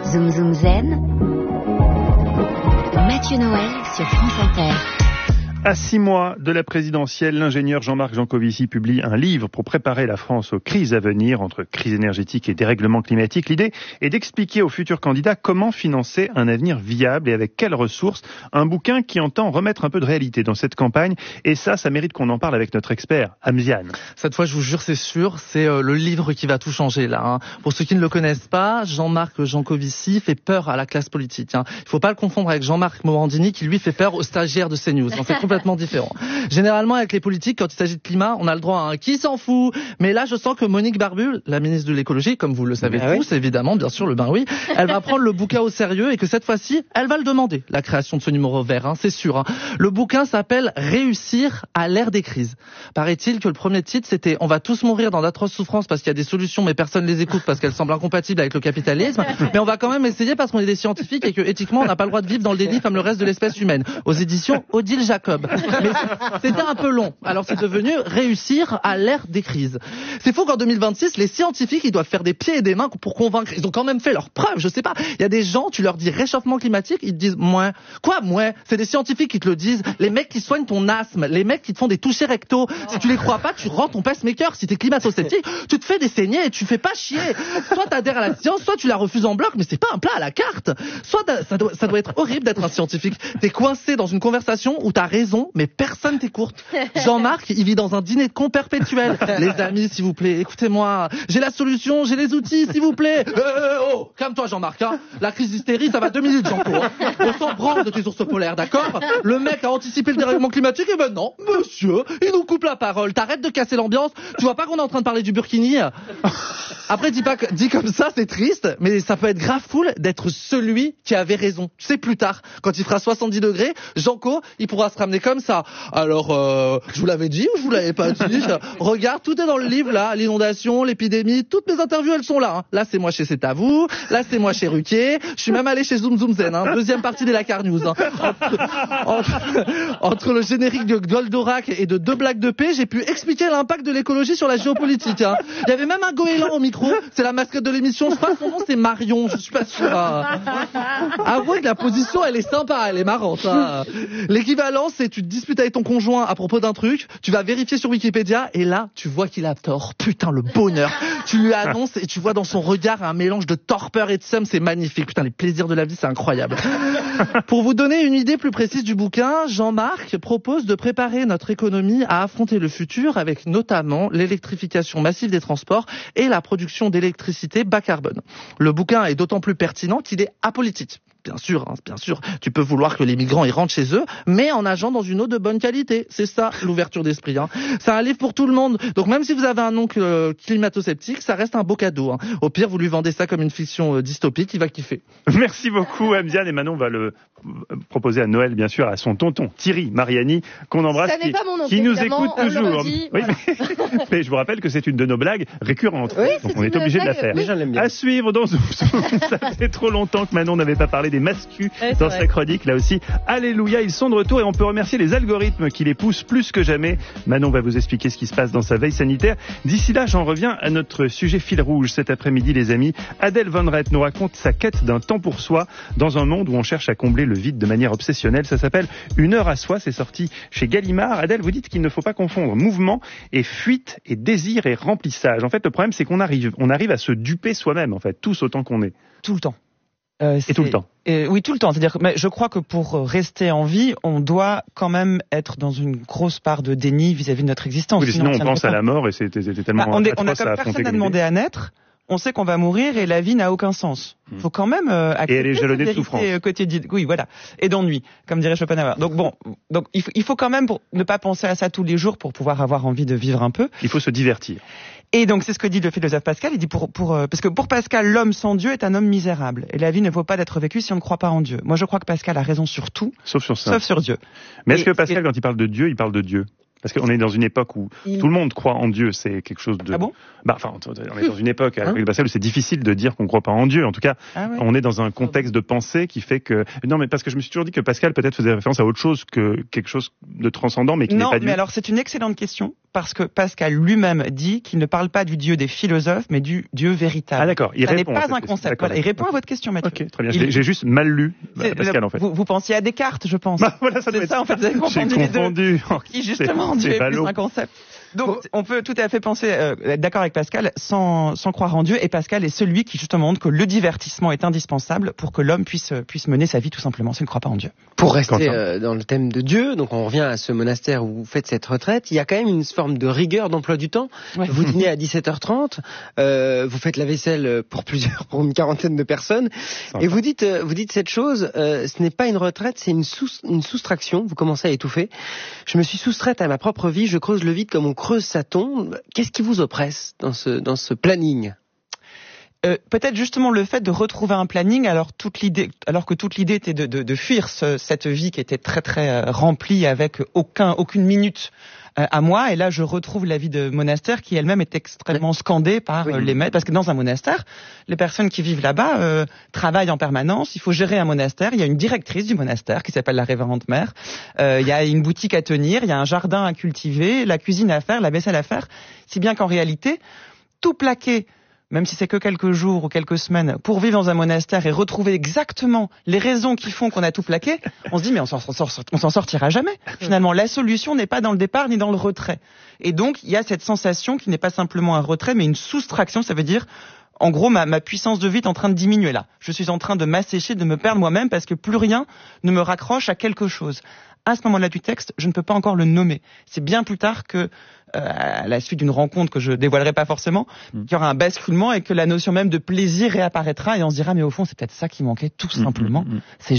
Zoom Zoom Zen, Mathieu Noël sur France Inter. À 6 mois de la présidentielle, l'ingénieur Jean-Marc Jancovici publie un livre pour préparer la France aux crises à venir, entre crise énergétique et dérèglement climatique. L'idée est d'expliquer aux futurs candidats comment financer un avenir viable et avec quelles ressources. Un bouquin qui entend remettre un peu de réalité dans cette campagne. Et ça mérite qu'on en parle avec notre expert, Amziane. Cette fois, je vous jure, c'est sûr, c'est le livre qui va tout changer là. Pour ceux qui ne le connaissent pas, Jean-Marc Jancovici fait peur à la classe politique. Il ne faut pas le confondre avec Jean-Marc Morandini qui lui fait peur aux stagiaires de CNews. C'est complètement différent. Généralement, avec les politiques, quand il s'agit de climat, on a le droit à un qui s'en fout. Mais là, je sens que Monique Barbu, la ministre de l'écologie, comme vous le savez tous, évidemment, bien sûr, elle va prendre le bouquin au sérieux et que cette fois-ci, elle va le demander, la création de ce numéro vert, c'est sûr. Le bouquin s'appelle « Réussir à l'ère des crises ». Paraît-il que le premier titre, c'était « On va tous mourir dans d'atroces souffrances parce qu'il y a des solutions, mais personne les écoute parce qu'elles semblent incompatibles avec le capitalisme. Mais on va quand même essayer parce qu'on est des scientifiques et que éthiquement, on n'a pas le droit de vivre dans le déni comme le reste de l'espèce humaine ». Aux éditions Odile Jacob. Mais c'était un peu long. Alors c'est devenu réussir à l'ère des crises. C'est fou qu'en 2026, les scientifiques, ils doivent faire des pieds et des mains pour convaincre. Ils ont quand même fait leurs preuves, je sais pas. Il y a des gens, tu leur dis réchauffement climatique, ils te disent moins. Quoi, moins? C'est des scientifiques qui te le disent. Les mecs qui soignent ton asthme, les mecs qui te font des touchés rectaux. Si tu les crois pas, tu rends ton pacemaker. Si t'es climato-sceptique, tu te fais des saignées et tu fais pas chier. Soit t'adhères à la science, soit tu la refuses en bloc, mais c'est pas un plat à la carte. Soit ça doit être horrible d'être un scientifique. T'es coincé dans une conversation où t'as raison, mais personne t'écoute. Jean-Marc, il vit dans un dîner de con perpétuel. Les amis, s'il vous plaît, écoutez-moi. J'ai la solution, j'ai les outils, s'il vous plaît. Oh, calme-toi, Jean-Marc. La crise d'hystérie, ça va 2 minutes, Jean-Claude. On s'en branle de tes ours polaires, d'accord? Le mec a anticipé le dérèglement climatique, et ben non, monsieur, il nous coupe la parole. T'arrêtes de casser l'ambiance. Tu vois pas qu'on est en train de parler du Burkini? Après, dis comme ça, c'est triste, mais ça peut être grave cool d'être celui qui avait raison. Tu sais, plus tard, quand il fera 70 degrés, Janco, il pourra se ramener comme ça. Alors, je vous l'avais dit ou je vous l'avais pas dit? Regarde, tout est dans le livre, là. L'inondation, l'épidémie, toutes mes interviews, elles sont là. Là, c'est moi chez C'est à vous. Là, c'est moi chez Ruquier. Je suis même allé chez Zoom Zoom Zen, deuxième partie des Lakar News. Entre le générique de Goldorak et de 2 blagues de paix, j'ai pu expliquer l'impact de l'écologie sur la géopolitique. Il y avait même un goéland au micro. C'est la mascotte de l'émission. Je crois que son nom, c'est Marion. Je suis pas sûr. Avouez que la position, elle est sympa, elle est marrante. L'équivalent, c'est tu te disputes avec ton conjoint à propos d'un truc, tu vas vérifier sur Wikipédia et là, tu vois qu'il a tort. Putain, le bonheur. Tu lui annonces et tu vois dans son regard un mélange de torpeur et de somme, c'est magnifique. Putain, les plaisirs de la vie, c'est incroyable. Pour vous donner une idée plus précise du bouquin, Jean-Marc propose de préparer notre économie à affronter le futur avec notamment l'électrification massive des transports et la production d'électricité bas carbone. Le bouquin est d'autant plus pertinent qu'il est apolitique. Bien sûr, tu peux vouloir que les migrants y rentrent chez eux, mais en nageant dans une eau de bonne qualité. C'est ça, l'ouverture d'esprit. C'est un livre pour tout le monde. Donc même si vous avez un oncle climato-sceptique, ça reste un beau cadeau. Au pire, vous lui vendez ça comme une fiction dystopique, il va kiffer. Merci beaucoup, Amziane. Et maintenant, on va le proposer à Noël, bien sûr, à son tonton, Thierry Mariani, qu'on embrasse, qui nous écoute toujours. Oui, mais je vous rappelle que c'est une de nos blagues récurrentes. Oui, donc on est obligé de la faire. À suivre dans Zoom. Ça fait trop longtemps que Manon n'avait pas parlé des mascus dans sa chronique. Là aussi, alléluia, ils sont de retour et on peut remercier les algorithmes qui les poussent plus que jamais. Manon va vous expliquer ce qui se passe dans sa veille sanitaire. D'ici là, j'en reviens à notre sujet fil rouge cet après-midi, les amis. Adèle Van Rett nous raconte sa quête d'un temps pour soi dans un monde où on cherche à combler le vide de manière obsessionnelle. Ça s'appelle Une heure à soi, c'est sorti chez Gallimard. Adèle, vous dites qu'il ne faut pas confondre mouvement et fuite et désir et remplissage. En fait, le problème, c'est qu'on arrive à se duper soi-même, en fait, tous autant qu'on est. Tout le temps. Et tout le temps. Oui, tout le temps. C'est-à-dire, mais je crois que pour rester en vie, on doit quand même être dans une grosse part de déni vis-à-vis de notre existence. Oui, sinon on pense à la mort et c'était tellement on a comme personne n'a demandé à naître. On sait qu'on va mourir et la vie n'a aucun sens. Il faut quand même accepter et elle est jalonnée de souffrance quotidienne. Oui, voilà. Et d'ennui, comme dirait Schopenhauer. Donc il faut quand même ne pas penser à ça tous les jours pour pouvoir avoir envie de vivre un peu. Il faut se divertir. Et donc c'est ce que dit le philosophe Pascal. Il dit parce que pour Pascal, l'homme sans Dieu est un homme misérable. Et la vie ne vaut pas d'être vécue si on ne croit pas en Dieu. Moi, je crois que Pascal a raison sur tout, sauf sur ça. Sauf sur Dieu. Mais est-ce que Pascal, quand il parle de Dieu, il parle de Dieu? Parce qu'on est dans une époque où tout le monde croit en Dieu, c'est quelque chose de... Ah bon? On est dans une époque avec Pascal où c'est difficile de dire qu'on croit pas en Dieu. En tout cas, on est dans un contexte de pensée qui fait que... Non, mais parce que je me suis toujours dit que Pascal peut-être faisait référence à autre chose que quelque chose de transcendant, mais qui n'est pas Dieu. Non, mais alors c'est une excellente question, parce que Pascal lui-même dit qu'il ne parle pas du Dieu des philosophes, mais du Dieu véritable. Ah d'accord, il répond. Ça n'est pas un concept. Voilà, il répond à votre question, Mathieu. Ok, très bien. J'ai juste mal lu Pascal, en fait. Vous pensiez à Descartes, je pense. Voilà, c'est ça, en fait, vous avez confondu les deux. Qui, justement, Dieu est plus un concept. Donc, on peut tout à fait penser, être d'accord avec Pascal, sans croire en Dieu. Et Pascal est celui qui, justement, montre que le divertissement est indispensable pour que l'homme puisse mener sa vie, tout simplement, s'il ne croit pas en Dieu. Pour rester dans le thème de Dieu, donc on revient à ce monastère où vous faites cette retraite, il y a quand même une forme de rigueur d'emploi du temps. Ouais. Vous dînez à 17h30, vous faites la vaisselle pour une quarantaine de personnes, et vous dites cette chose, ce n'est pas une retraite, c'est une soustraction. Vous commencez à étouffer. Je me suis soustraite à ma propre vie, je creuse le vide comme on creuse sa tombe. Qu'est-ce qui vous oppresse dans ce planning? Peut-être justement le fait de retrouver un planning, alors que toute l'idée était de fuir cette vie qui était très très remplie avec aucune minute à moi. Et là, je retrouve la vie de monastère qui elle-même est extrêmement scandée par les maîtres, parce que dans un monastère, les personnes qui vivent là-bas travaillent en permanence. Il faut gérer un monastère. Il y a une directrice du monastère qui s'appelle la révérende mère. Il y a une boutique à tenir, il y a un jardin à cultiver, la cuisine à faire, la vaisselle à faire. Si bien qu'en réalité, tout plaqué, même si c'est que quelques jours ou quelques semaines, pour vivre dans un monastère et retrouver exactement les raisons qui font qu'on a tout plaqué, on se dit mais on s'en sortira jamais. Finalement, la solution n'est pas dans le départ ni dans le retrait. Et donc, il y a cette sensation qui n'est pas simplement un retrait, mais une soustraction. Ça veut dire, en gros, ma puissance de vie est en train de diminuer là. Je suis en train de m'assécher, de me perdre moi-même parce que plus rien ne me raccroche à quelque chose. À ce moment-là du texte, je ne peux pas encore le nommer. C'est bien plus tard que, à la suite d'une rencontre que je dévoilerai pas forcément, qu'il y aura un basculement et que la notion même de plaisir réapparaîtra et on se dira mais au fond c'est peut-être ça qui manquait tout simplement. C'est